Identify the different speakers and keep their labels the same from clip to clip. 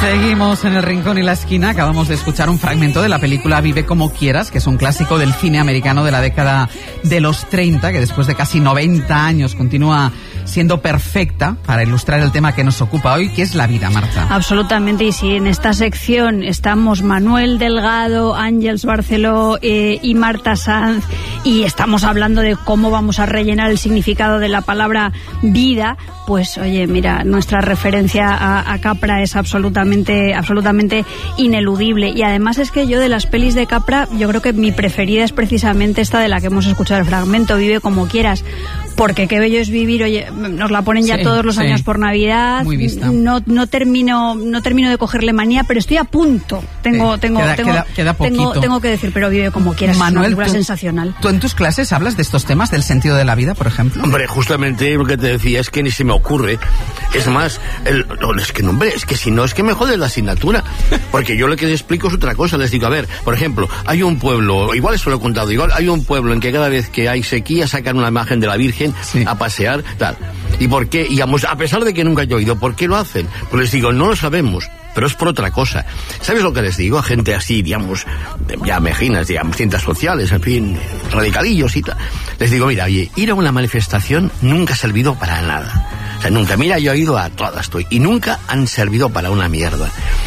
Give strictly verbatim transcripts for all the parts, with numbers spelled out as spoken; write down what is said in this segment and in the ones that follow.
Speaker 1: Seguimos en el rincón y la esquina. Acabamos de escuchar un fragmento de la película Vive como quieras, que es un clásico del cine americano de la década de los treinta, que después de casi noventa años continúa siendo perfecta para ilustrar el tema que nos ocupa hoy, que es la vida, Marta.
Speaker 2: Absolutamente, y si en esta sección estamos Manuel Delgado, Ángeles Barceló eh, y Marta Sanz, y estamos hablando de cómo vamos a rellenar el significado de la palabra vida, pues oye, mira, nuestra referencia a, a Capra es absolutamente, absolutamente ineludible. Y además es que yo de las pelis de Capra, yo creo que mi preferida es precisamente esta de la que hemos escuchado el fragmento, Vive como quieras. Porque qué bello es vivir, oye, nos la ponen ya sí, todos los sí. años por Navidad.
Speaker 1: Muy vista.
Speaker 2: No, no termino, no termino de cogerle manía, pero estoy a punto. Tengo, sí. tengo,
Speaker 1: queda,
Speaker 2: tengo,
Speaker 1: queda, queda
Speaker 2: tengo, tengo que decir, pero Vive como quieras.
Speaker 1: Manuel,
Speaker 2: es una película
Speaker 1: tú,
Speaker 2: sensacional.
Speaker 1: ¿Tú en tus clases hablas de estos temas, del sentido de la vida, por ejemplo?
Speaker 3: Hombre, justamente lo que te decía es que ni se me ocurre. Es más, el, no, es que no, hombre, es que si no, es que me jode la asignatura. Porque yo lo que les explico es otra cosa. Les digo, a ver, por ejemplo, hay un pueblo, igual eso lo he contado, igual hay un pueblo en que cada vez que hay sequía sacan una imagen de la Virgen sí. a pasear. Tal. ¿Y por qué? Y a pesar de que nunca he oído, ¿por qué lo hacen? Pues les digo, no lo sabemos, pero es por otra cosa. ¿Sabes lo que les digo? A gente así, digamos, ya mejinas, digamos, cientas sociales, en fin, radicalillos y tal. Les digo, mira, oye, ir a una manifestación nunca ha servido para nada. O sea, nunca. Mira, yo he ido a todas, estoy, y nunca han servido para una mierda.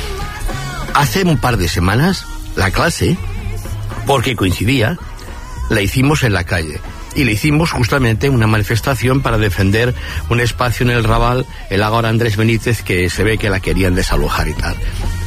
Speaker 3: Hace un par de semanas, la clase, porque coincidía, la hicimos en la calle. Y le hicimos justamente una manifestación para defender un espacio en el Raval, el Ágora Andrés Benítez, que se ve que la querían desalojar y tal.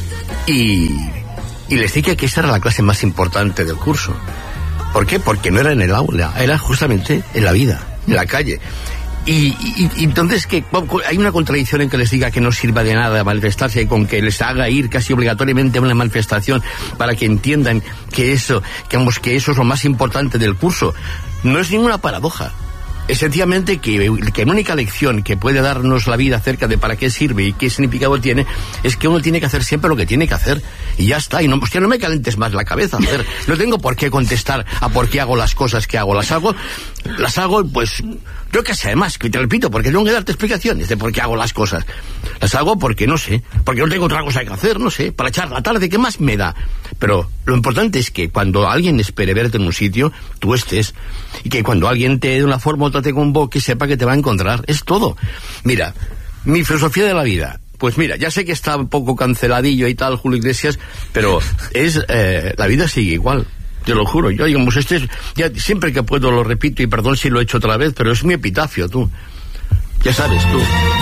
Speaker 3: Y, y les dije que esa era la clase más importante del curso. ¿Por qué? Porque no era en el aula, era justamente en la vida, en la calle. Y, y, y entonces que hay una contradicción en que les diga que no sirva de nada manifestarse, con que les haga ir casi obligatoriamente a una manifestación para que entiendan que eso, que, vamos, que eso es lo más importante del curso. No es ninguna paradoja. Es sencillamente que, que la única lección que puede darnos la vida acerca de para qué sirve y qué significado tiene es que uno tiene que hacer siempre lo que tiene que hacer y ya está. Y no, hostia, no me calentes más la cabeza, joder. No tengo por qué contestar a por qué hago las cosas que hago. Las hago, las hago, pues, yo qué sé, además, que te repito, porque tengo que darte explicaciones de por qué hago las cosas. Las hago porque, no sé, porque no tengo otra cosa que hacer, no sé, para echar la tarde, ¿qué más me da? Pero lo importante es que cuando alguien espere verte en un sitio, tú estés, y que cuando alguien te de una forma u otra te convoque, sepa que te va a encontrar. Es todo. Mira, mi filosofía de la vida, pues mira, ya sé que está un poco canceladillo y tal, Julio Iglesias, pero es, eh, la vida sigue igual. Te lo juro, yo, digamos, este es, ya siempre que puedo lo repito, y perdón si lo he hecho otra vez, pero es mi epitafio, tú. Ya sabes, tú.